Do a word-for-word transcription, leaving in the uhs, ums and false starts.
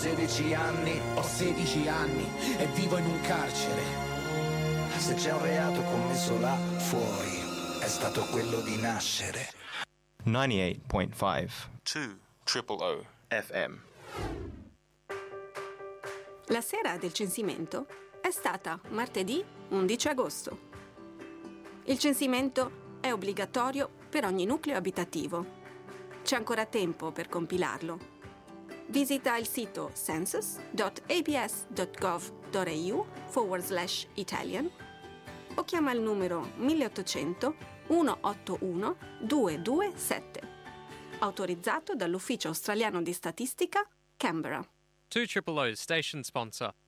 sedici anni, ho sedici anni e vivo in un carcere. Se c'è un reato commesso là fuori, è stato quello di nascere. ninety-eight point five two triple O F M. La sera del censimento è stata martedì undici agosto. Il censimento è obbligatorio per ogni nucleo abitativo. C'è ancora tempo per compilarlo. Visita il sito census.abs.gov.au forward slash Italian o chiama il numero milleottocento centottantuno duecentoventisette, autorizzato dall'Ufficio Australiano di Statistica, Canberra. two Triple O's station sponsor,